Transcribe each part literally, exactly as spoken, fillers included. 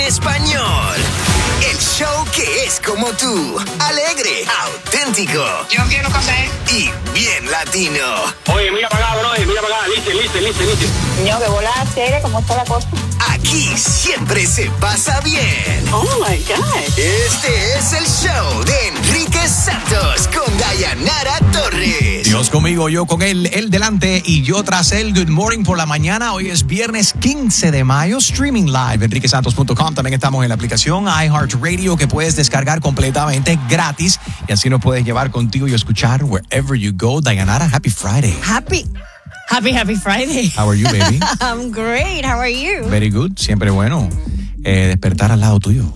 español. El show que es como tú, alegre, auténtico. Yo quiero café. Y bien latino. Oye, mira para acá, bro, mira para acá, listen, listen, listen, listen. Niño, que bola chévere, ¿cómo está la cosa? Aquí siempre se pasa bien. Oh my God. Este es el show de Enrique Santos con Dayanara Torres. Dios conmigo, yo con él, él delante y yo tras él. Good morning por la mañana. Hoy es viernes quince de mayo, streaming live, enrique santos punto com. También estamos en la aplicación iHeartRadio que puedes descargar completamente gratis y así nos puedes llevar contigo y escuchar wherever you go. Dayanara, happy Friday. Happy, happy, happy Friday. How are you, baby? I'm great. How are you? Very good. Siempre bueno eh, despertar al lado tuyo.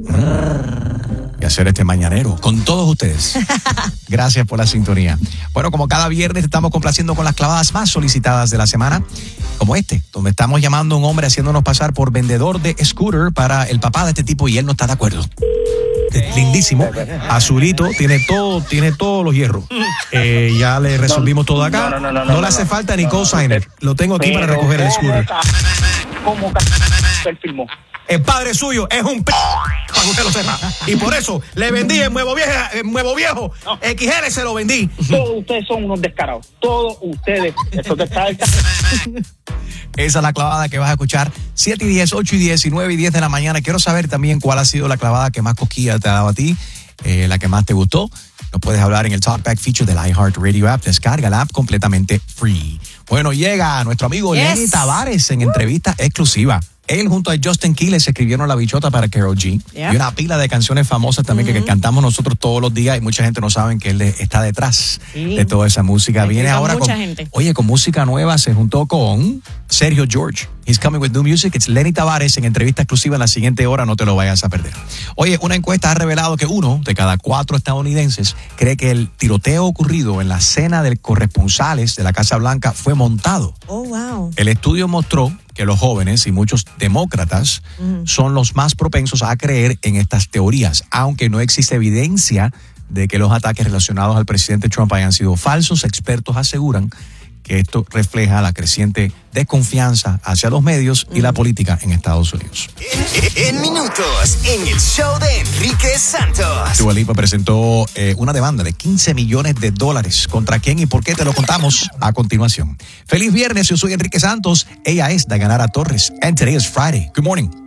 Y hacer este mañanero con todos ustedes. Gracias por la sintonía. Bueno, como cada viernes estamos complaciendo con las clavadas más solicitadas de la semana, como este, donde estamos llamando a un hombre haciéndonos pasar por vendedor de scooter para el papá de este tipo y él no está de acuerdo. Es lindísimo, azulito, tiene todo, tiene todos los hierros. Eh, ya le resolvimos todo acá. No, no, no, no, no le hace falta ni cosigner. Lo tengo aquí para recoger el scooter. ¿Cómo él filmó? El padre suyo es un p... para que usted lo sepa. Y por eso le vendí el Nuevo Viejo, el Nuevo Viejo. No. X L se lo vendí. Todos ustedes son unos descarados. Todos ustedes. Eso que está... Esa es la clavada que vas a escuchar siete y diez, ocho y diez y nueve y diez de la mañana. Quiero saber también cuál ha sido la clavada que más cosquilla te ha dado a ti, eh, la que más te gustó. Nos puedes hablar en el Talkback feature del iHeartRadio app. Descarga la app completamente free. Bueno, llega nuestro amigo yes. Lenny Tavares en entrevista exclusiva. Él junto a Justin Quiles escribieron La Bichota para Karol G. Yeah. Y una pila de canciones famosas también mm-hmm. que, que cantamos nosotros todos los días y mucha gente no sabe que él de, está detrás sí. de toda esa música. Viene ahora con, gente. Oye, con música nueva, se juntó con Sergio George. He's coming with new music. It's Lenny Tavares en entrevista exclusiva en la siguiente hora, no te lo vayas a perder. Oye, una encuesta ha revelado que uno de cada cuatro estadounidenses cree que el tiroteo ocurrido en la cena de corresponsales de la Casa Blanca fue montado. Oh, wow. El estudio mostró que los jóvenes y muchos demócratas mm. son los más propensos a creer en estas teorías, aunque no existe evidencia de que los ataques relacionados al presidente Trump hayan sido falsos. Expertos aseguran que esto refleja la creciente desconfianza hacia los medios y la política en Estados Unidos. En, en minutos, en el show de Enrique Santos. Dua Lipa presentó eh, una demanda de quince millones de dólares. ¿Contra quién y por qué? Te lo contamos a continuación. Feliz viernes, yo soy Enrique Santos. Ella es Dayanara Torres. And today is Friday. Good morning.